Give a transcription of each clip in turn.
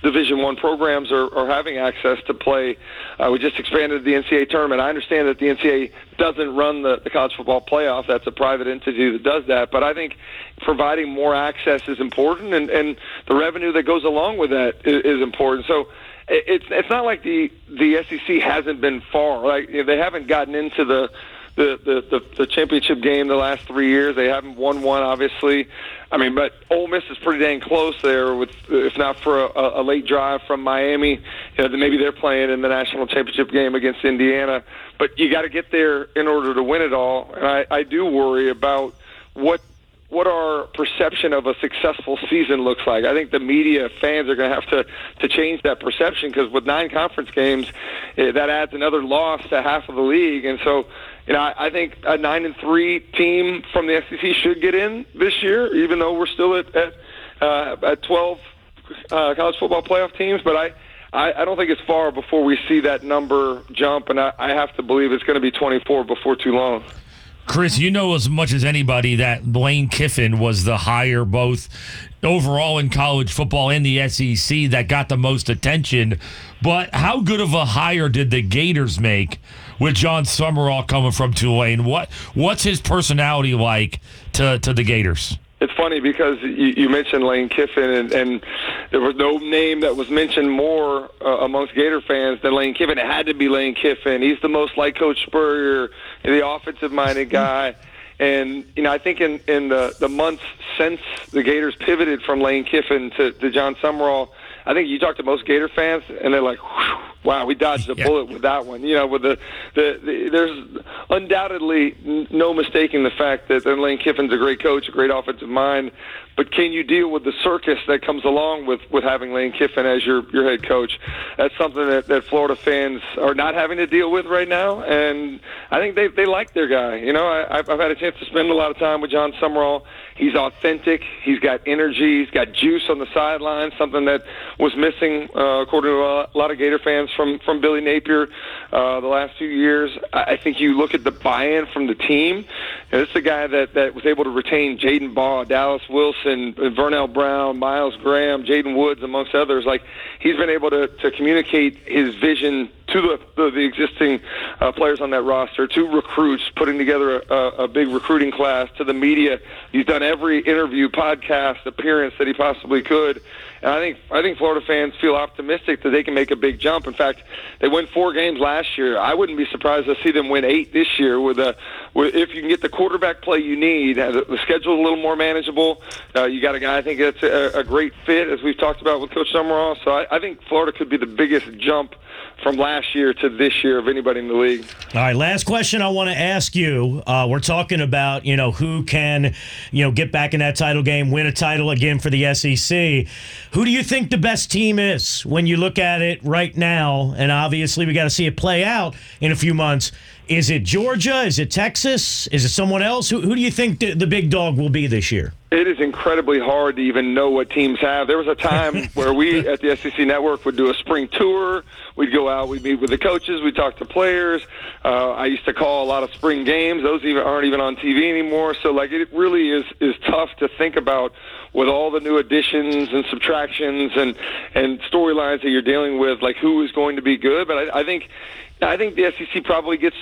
Division I programs are having access to play. We just expanded the NCAA tournament. I understand that the NCAA doesn't run the college football playoff. That's a private entity that does that. But I think providing more access is important, and the revenue that goes along with that is important. So it's not like the SEC hasn't been far. Like, they haven't gotten into the championship game the last 3 years. They haven't won one, obviously. I mean, but Ole Miss is pretty dang close there, with if not for a late drive from Miami. Maybe they're playing in the national championship game against Indiana. But you got to get there in order to win it all. And I do worry about what our perception of a successful season looks like. I think the media, fans are going to have to change that perception, because with 9 conference games, that adds another loss to half of the league. And so, I think a 9-3 team from the SEC should get in this year, even though we're still at 12 college football playoff teams. But I don't think it's far before we see that number jump, and I have to believe it's going to be 24 before too long. Chris, you know as much as anybody that Lane Kiffin was the hire both overall in college football and the SEC that got the most attention. But how good of a hire did the Gators make with John Summerall coming from Tulane? What's his personality like to the Gators? It's funny because you mentioned Lane Kiffin, and there was no name that was mentioned more amongst Gator fans than Lane Kiffin. It had to be Lane Kiffin. He's the most like Coach Spurrier, the offensive-minded guy. And, I think in the months since the Gators pivoted from Lane Kiffin to John Summerall, I think you talk to most Gator fans, and they're like, wow, we dodged a bullet with that one. With there's undoubtedly no mistaking the fact that Lane Kiffin's a great coach, a great offensive mind, but can you deal with the circus that comes along with having Lane Kiffin as your head coach? That's something that Florida fans are not having to deal with right now, and I think they like their guy. I've had a chance to spend a lot of time with John Summerall. He's authentic. He's got energy. He's got juice on the sideline, something that was missing, according to a lot of Gator fans from Billy Napier the last few years. I think you look at the buy-in from the team, and this is a guy that was able to retain Jaden Baugh, Dallas Wilson, Vernell Brown, Miles Graham, Jaden Woods, amongst others. Like, he's been able to communicate his vision to the existing players on that roster, to recruits, putting together a big recruiting class, to the media. He's done every interview, podcast, appearance that he possibly could. And I think Florida fans feel optimistic that they can make a big jump. In fact, they won 4 games last year. I wouldn't be surprised to see them win 8 this year. If you can get the quarterback play you need, the schedule a little more manageable. You got a guy I think that's a great fit, as we've talked about with Coach Summerall. So I think Florida could be the biggest jump from last year to this year of anybody in the league. All right, last question I want to ask you. We're talking about, who can, get back in that title game, win a title again for the SEC. Who do you think the best team is when you look at it right now? And obviously we got to see it play out in a few months. Is it Georgia? Is it Texas? Is it someone else? Who do you think the big dog will be this year? It is incredibly hard to even know what teams have. There was a time where we at the SEC Network would do a spring tour. We'd go out, we'd meet with the coaches, we'd talk to players. I used to call a lot of spring games. Those aren't even on TV anymore. So, it really is tough to think about with all the new additions and subtractions and storylines that you're dealing with, who is going to be good. But I think the SEC probably gets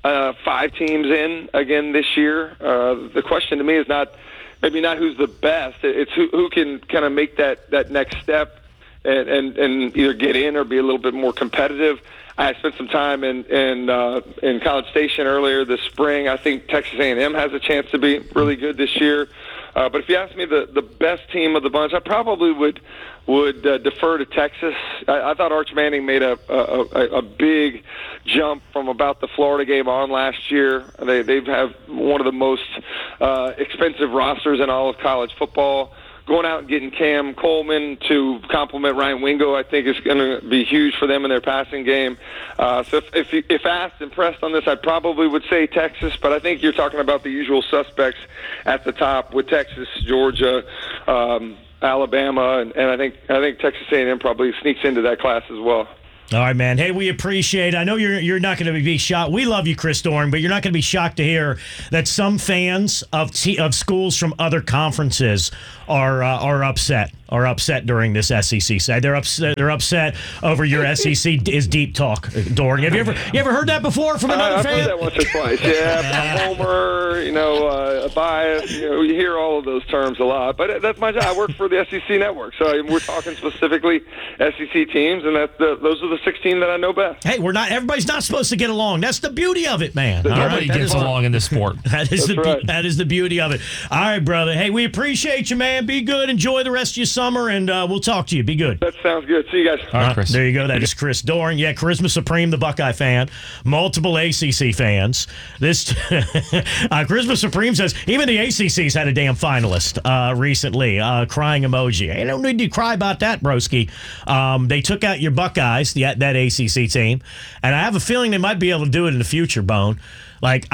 5 teams in again this year. The question to me is maybe not who's the best. It's who can kind of make that next step and either get in or be a little bit more competitive. I spent some time in College Station earlier this spring. I think Texas A&M has a chance to be really good this year. But if you ask me the best team of the bunch, I probably would defer to Texas. I thought Arch Manning made a big jump from about the Florida game on last year. They have one of the most expensive rosters in all of college football. Going out and getting Cam Coleman to complement Ryan Wingo, I think, is going to be huge for them in their passing game. So if asked and pressed on this, I probably would say Texas, but I think you're talking about the usual suspects at the top with Texas, Georgia, Alabama, and I think Texas A&M probably sneaks into that class as well. All right, man. Hey, we appreciate it. I know you're not going to be shocked. We love you, Chris Doering, but you're not going to be shocked to hear that some fans of schools from other conferences are upset. are upset during this SEC side. They're upset over your SEC is deep talk, Dorian. Have you ever heard that before from another I've fan? heard that once or twice. Yeah, homer, a bias. You hear all of those terms a lot. But that's my job. I work for the SEC Network, so we're talking specifically SEC teams, and those are the 16 that I know best. Hey, everybody's not supposed to get along. That's the beauty of it, man. Nobody gets along in this sport. That is the beauty of it. All right, brother. Hey, we appreciate you, man. Be good. Enjoy the rest of your summer, and we'll talk to you. Be good. That sounds good. See you guys. All right, Chris. There you go. That is Chris Doran. Yeah, Charisma Supreme, the Buckeye fan. Multiple ACC fans. This Charisma Supreme says even the ACC's had a damn finalist recently. Crying emoji. I don't need to cry about that, broski. They took out your Buckeyes, that ACC team, and I have a feeling they might be able to do it in the future, Bone. Like,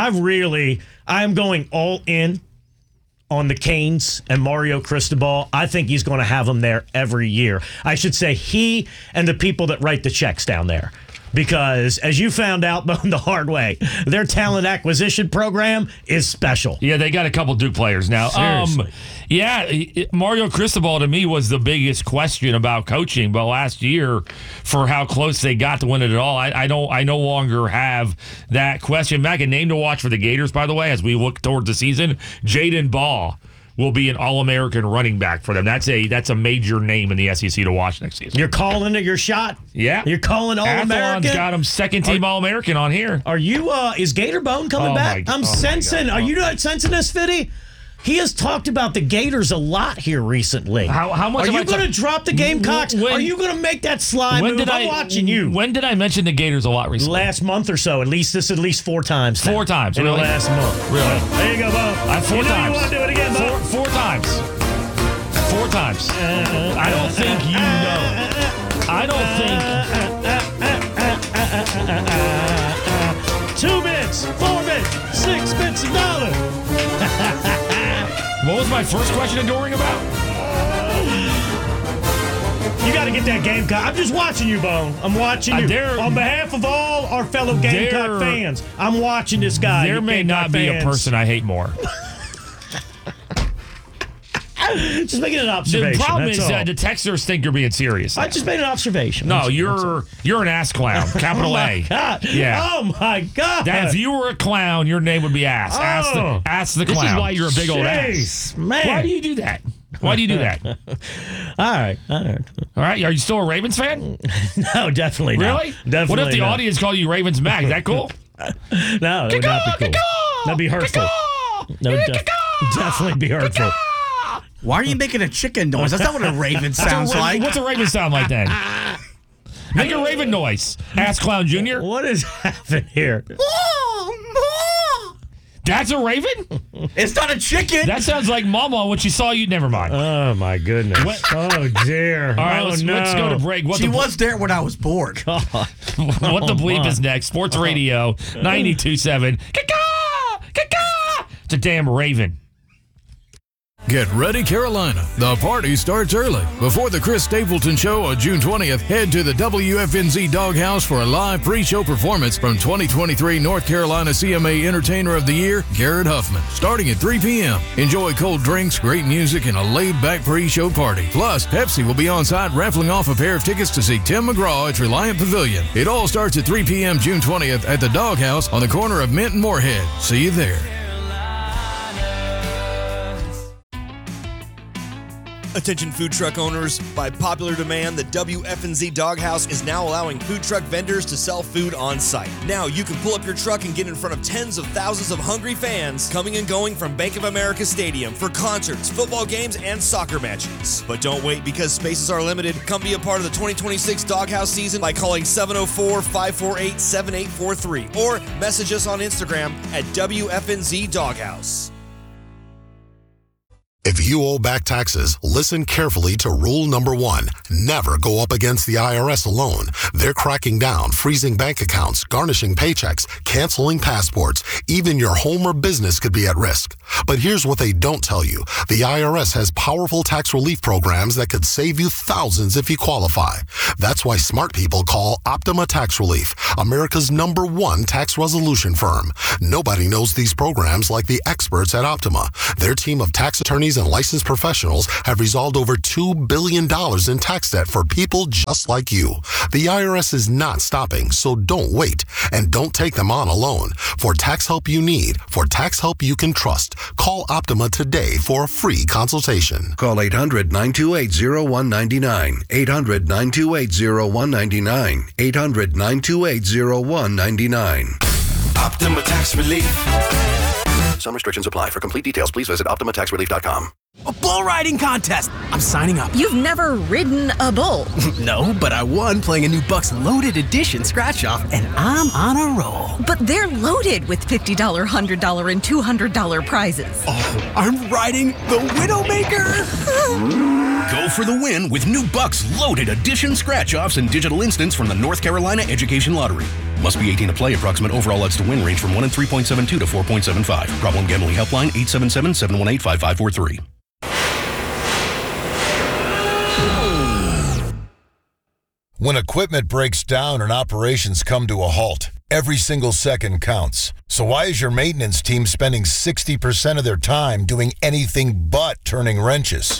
I'm going all in on the Canes and Mario Cristobal. I think he's going to have them there every year. I should say he and the people that write the checks down there. Because, as you found out the hard way, their talent acquisition program is special. Yeah, they got a couple Duke players now. Seriously. Mario Cristobal to me was the biggest question about coaching. But last year, for how close they got to win it all, I no longer have that question. Mac, a name to watch for the Gators, by the way, as we look towards the season, Jaden Baugh will be an All-American running back for them. That's a major name in the SEC to watch next season. You're calling it your shot? Yeah. You're calling All-American? Athlon's got him second-team All-American on here. Are you, is Gator Bone coming back? I'm sensing. Are you not sensing this, Fitty? He has talked about the Gators a lot here recently. How much are you going to drop the Gamecocks? Are you going to make that slide move? I'm watching you. When did I mention the Gators a lot recently? Last month or so. At least 4 times now. 4 times. In the last month. Really? There you go, Bo. 4 times. You want to do it again, Bo? 4 times. 4 times. I don't think you know. I don't think. 2 bits, 4 bits, 6 bits a dollar. What was my first question adoring about? You got to get that Gamecock. I'm just watching you, Bone. I'm watching you. On behalf of all our fellow Gamecock fans, I'm watching this guy. There may not be a person I hate more. Just making an observation. The problem is the texters think you're being serious. I just made an observation. No, you're an ass clown. Capital A. God. Yeah. Oh my God. That if you were a clown, your name would be ass. Ass the clown. This is why you're a big old ass. Man. Why do you do that? Why do you do that? All right. All right. Are you still a Ravens fan? No, definitely not. Really? Definitely what if the not. audience called you Ravens Mac? Is that cool? No, that would not be cool. That'd be hurtful. That would definitely be hurtful. Why are you making a chicken noise? That's not what a raven sounds like. What's a raven sound like then? Make a raven noise. Ass Clown Jr. What is happening here? That's a raven? It's not a chicken. That sounds like Mama when she saw you. Never mind. Oh, my goodness. Oh, dear. All right, let's go to break. She was there when I was bored. God. What the bleep is next? Sports Radio 92.7. It's a damn raven. Get ready, Carolina. The party starts early. Before the Chris Stapleton Show on June 20th, head to the WFNZ Doghouse for a live pre-show performance from 2023 North Carolina CMA Entertainer of the Year, Garrett Huffman, starting at 3 p.m. Enjoy cold drinks, great music, and a laid-back pre-show party. Plus, Pepsi will be on site raffling off a pair of tickets to see Tim McGraw at Reliant Pavilion. It all starts at 3 p.m. June 20th at the Doghouse on the corner of Mint and Moorhead. See you there. Attention food truck owners, by popular demand, the WFNZ Doghouse is now allowing food truck vendors to sell food on site. Now you can pull up your truck and get in front of tens of thousands of hungry fans coming and going from Bank of America Stadium for concerts, football games, and soccer matches. But don't wait, because spaces are limited. Come be a part of the 2026 Doghouse season by calling 704-548-7843 or message us on Instagram at WFNZ Doghouse. If you owe back taxes, listen carefully to rule number 1. Never go up against the IRS alone. They're cracking down, freezing bank accounts, garnishing paychecks, canceling passports. Even your home or business could be at risk. But here's what they don't tell you. The IRS has powerful tax relief programs that could save you thousands if you qualify. That's why smart people call Optima Tax Relief, America's #1 tax resolution firm. Nobody knows these programs like the experts at Optima. Their team of tax attorneys attorneys and licensed professionals have resolved over $2 billion in tax debt for people just like you. The IRS is not stopping, so don't wait. And don't take them on alone. For tax help you need, for tax help you can trust, call Optima today for a free consultation. Call 800-928-0199. 800-928-0199. 800-928-0199. Optima Tax Relief. Some restrictions apply. For complete details, please visit OptimaTaxRelief.com. A bull riding contest. I'm signing up. You've never ridden a bull. No, but I won playing a new Bucks Loaded Edition scratch-off, and I'm on a roll. But they're loaded with $50, $100, and $200 prizes. Oh, I'm riding the Widowmaker. Go for the win with new Bucks Loaded Edition scratch-offs and digital instants from the North Carolina Education Lottery. Must be 18 to play. Approximate overall odds to win range from 1 in 3.72 to 4.75. Problem gambling helpline 877-718-5543. When equipment breaks down and operations come to a halt, every single second counts. So why is your maintenance team spending 60% of their time doing anything but turning wrenches?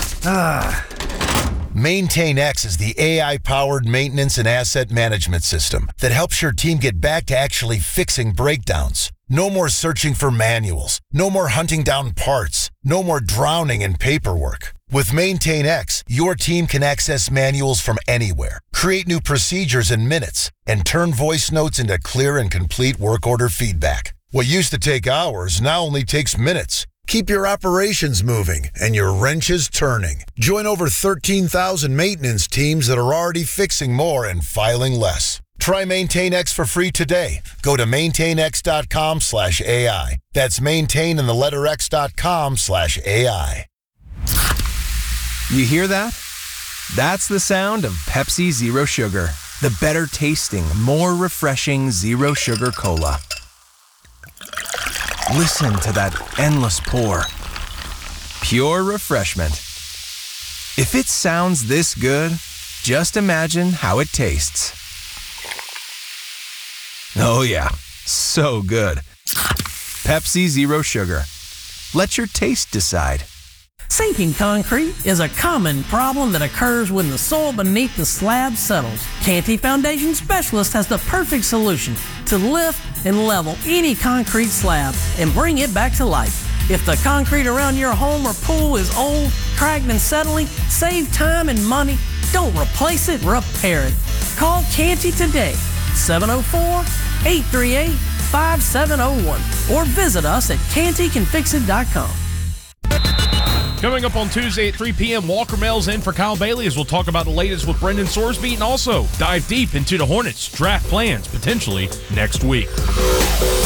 MaintainX is the AI-powered maintenance and asset management system that helps your team get back to actually fixing breakdowns. No more searching for manuals. No more hunting down parts. No more drowning in paperwork. With MaintainX, your team can access manuals from anywhere, create new procedures in minutes, and turn voice notes into clear and complete work order feedback. What used to take hours now only takes minutes. Keep your operations moving and your wrenches turning. Join over 13,000 maintenance teams that are already fixing more and filing less. Try MaintainX for free today. Go to maintainx.com/AI. That's maintain and the letter x.com/AI. You hear that? That's the sound of Pepsi Zero Sugar, the better tasting, more refreshing Zero Sugar Cola. Listen to that endless pour. Pure refreshment. If it sounds this good, just imagine how it tastes. Oh yeah, so good. Pepsi Zero Sugar. Let your taste decide. Sinking concrete is a common problem that occurs when the soil beneath the slab settles. Canty Foundation Specialist has the perfect solution to lift and level any concrete slab and bring it back to life. If the concrete around your home or pool is old, cracked, and settling, save time and money. Don't replace it, repair it. Call Canty today, 704-838-5701, or visit us at cantycanfixit.com. Coming up on Tuesday at 3 p.m., Walker Mell's in for Kyle Bailey as we'll talk about the latest with Brendan Sorsby and also dive deep into the Hornets' draft plans potentially next week.